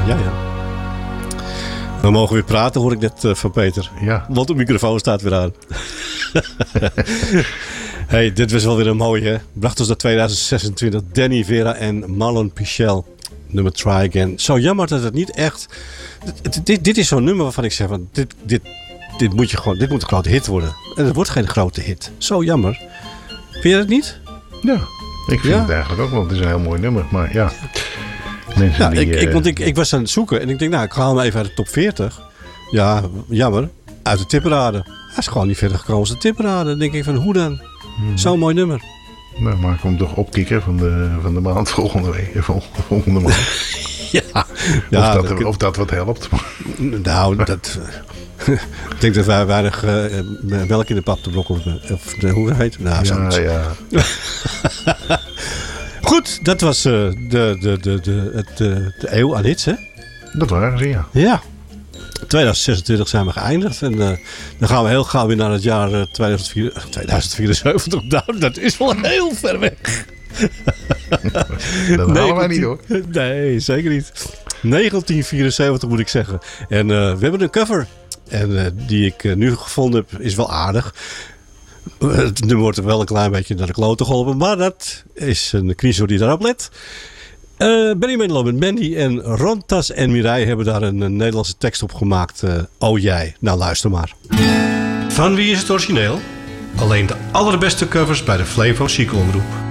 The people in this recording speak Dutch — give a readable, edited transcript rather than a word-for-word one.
Ja. We mogen weer praten, hoor ik net van Peter. Ja. Want de microfoon staat weer aan. Hey, dit was wel weer een mooie, hè? Bracht ons naar 2026. Danny Vera en Marlon Pichel. Nummer Try Again. Zo jammer dat het niet echt... Dit is zo'n nummer waarvan ik zeg... Van, dit moet een grote hit worden. En het wordt geen grote hit. Zo jammer. Vind je dat niet? Ja, ik vind het eigenlijk ook wel. Het is een heel mooi nummer, maar ja... Mensen ik was aan het zoeken en ik denk, ik haal hem even uit de top 40. Ja, jammer. Uit de tipparade. Hij is gewoon niet verder gekomen als de tipparade. Dan denk ik van, hoe dan? Zo'n mooi nummer. Nou, maak hem toch opkikken van de maand volgende week. Volgende maand. Of dat wat helpt. Nou, dat... ik denk dat wij weinig melk in de pap te blokken hebben. Of hoe heet het? Nou, zoiets. Ja. Goed, dat was de eeuw aan hits, hè? Dat waren ze, ja. Ja. 2026 zijn we geëindigd. En dan gaan we heel gauw weer naar het jaar 2074. Nou, dat is wel heel ver weg. Dat halen wij niet, hoor. Nee, zeker niet. 1974 moet ik zeggen. En we hebben een cover. En die ik nu gevonden heb, is wel aardig. Nu wordt er wel een klein beetje naar de klote geholpen. Maar dat is een kniezer die daarop let. Benny Manilow met Mandy en Rontas en Mireille hebben daar een Nederlandse tekst op gemaakt. Oh jij. Nou, luister maar. Van wie is het origineel? Alleen de allerbeste covers bij de Flevo Chic Omroep.